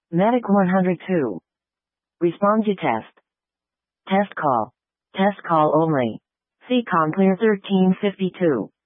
Medic 102. Respond to test. Test call. Test call only. CCOM clear 1352.